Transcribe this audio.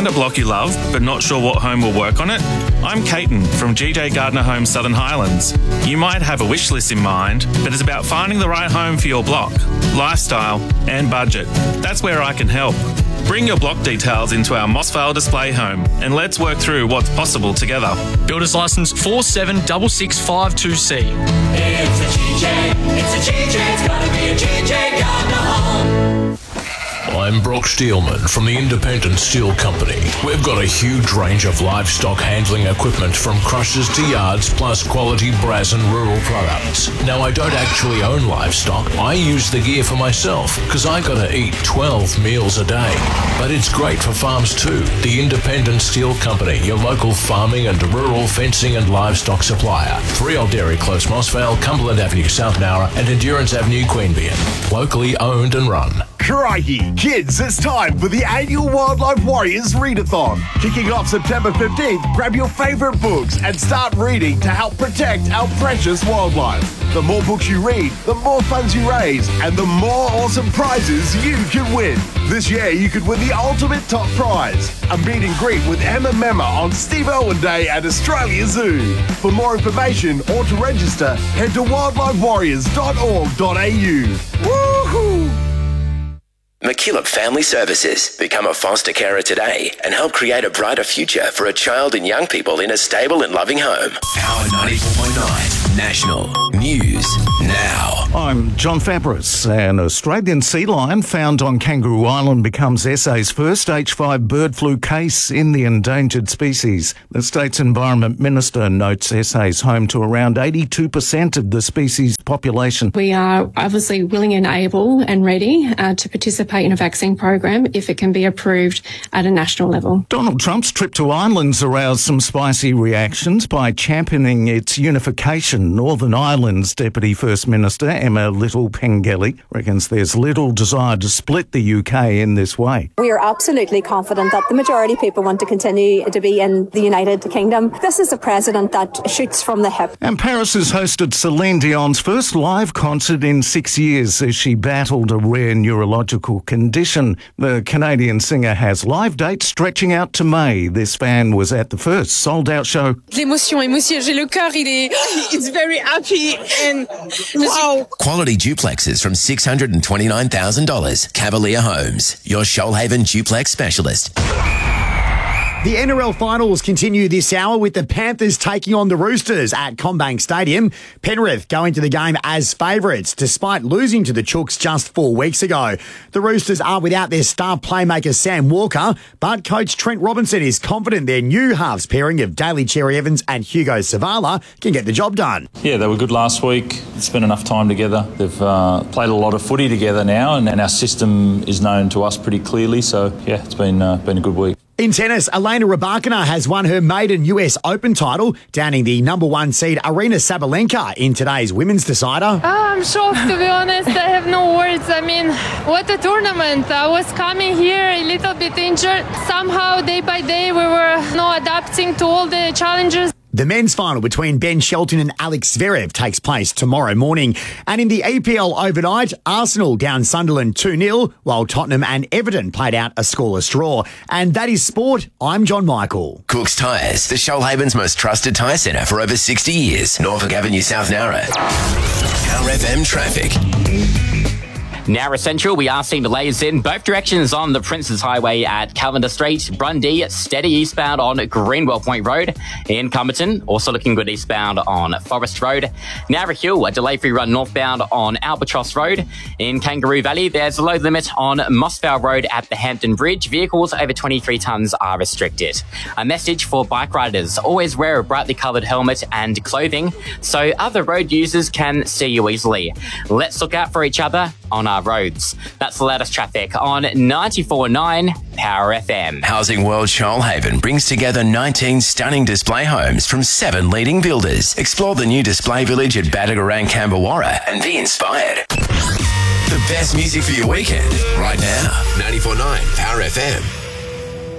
Found a block you love, but not sure what home will work on it? I'm Caton from GJ Gardner Homes Southern Highlands. You might have a wish list in mind, but it's about finding the right home for your block, lifestyle and budget. That's where I can help. Bring your block details into our Mossvale display home and let's work through what's possible together. Builder's licence 476652C. It's a GJ, it's gotta be a GJ Gardner Home. I'm Brock Steelman from the Independent Steel Company. We've got a huge range of livestock handling equipment from crushers to yards, plus quality brass and rural products. Now, I don't actually own livestock. I use the gear for myself because I gotta eat 12 meals a day. But it's great for farms too. The Independent Steel Company, your local farming and rural fencing and livestock supplier. 3 Old Dairy Close, Mossvale, Cumberland Avenue, South Nowra, and Endurance Avenue, Queanbeyan. Locally owned and run. Crikey, kids, it's time for the annual Wildlife Warriors Readathon. Kicking off September 15th, grab your favourite books and start reading to help protect our precious wildlife. The more books you read, the more funds you raise, and the more awesome prizes you can win. This year, you could win the ultimate top prize, a meet and greet with Emma Memma on Steve Irwin Day at Australia Zoo. For more information or to register, head to wildlifewarriors.org.au. Woohoo! McKillop Family Services. Become a foster carer today and help create a brighter future for a child and young people in a stable and loving home. Power 94.9 National News Now. I'm John Fabris. An Australian sea lion found on Kangaroo Island becomes SA's first H5 bird flu case in the endangered species. The state's Environment Minister notes SA's home to around 82% of the species population. We are obviously willing and able and ready to participate in a vaccine program if it can be approved at a national level. Donald Trump's trip to Ireland's aroused some spicy reactions by championing its unification. Northern Ireland's Deputy First Minister, Emma Little-Pengelly, reckons there's little desire to split the UK in this way. We are absolutely confident that the majority of people want to continue to be in the United Kingdom. This is a president that shoots from the hip. And Paris has hosted Celine Dion's first live concert in 6 years as she battled a rare neurological condition. The Canadian singer has live dates stretching out to May. This fan was at the first sold-out show. L'émotion, j'ai le cœur, it's very happy and wow. Quality duplexes from $629,000. Cavalier Homes, your Shoalhaven duplex specialist. The NRL finals continue this hour with the Panthers taking on the Roosters at CommBank Stadium. Penrith going to the game as favourites despite losing to the Chooks just 4 weeks ago. The Roosters are without their star playmaker Sam Walker, but coach Trent Robinson is confident their new halves pairing of Daly Cherry Evans and Hugo Savala can get the job done. Yeah, they were good last week. Spent enough time together. They've played a lot of footy together now, and our system is known to us pretty clearly. So, yeah, it's been a good week. In tennis, Elena Rybakina has won her maiden US Open title, downing the number 1 seed Aryna Sabalenka in today's women's decider. I'm shocked, to be honest. I have no words. I mean, what a tournament. I was coming here a little bit injured. Somehow, day by day, we were adapting to all the challenges. The men's final between Ben Shelton and Alex Zverev takes place tomorrow morning. And in the EPL overnight, Arsenal down Sunderland 2-0, while Tottenham and Everton played out a scoreless draw. And that is sport. I'm John Michael. Cook's Tyres, the Shoalhaven's most trusted tyre centre for over 60 years. Norfolk Avenue, South Nowra. Power FM traffic. Nowra Central, we are seeing delays in both directions on the Princes Highway at Cavendish Street. Brundee, steady eastbound on Greenwell Point Road. In Carmerton, also looking good eastbound on Forest Road. Nowra Hill, a delay-free run northbound on Albatross Road. In Kangaroo Valley, there's a load limit on Mossvale Road at the Hampton Bridge. Vehicles over 23 tonnes are restricted. A message for bike riders: always wear a brightly coloured helmet and clothing so other road users can see you easily. Let's look out for each other on our roads. That's the latest traffic on 94.9 Power FM. Housing World Shoalhaven brings together 19 stunning display homes from 7 leading builders. Explore the new display village at Badagarang, Cambawarra and be inspired. The best music for your weekend right now. 94.9 Power FM.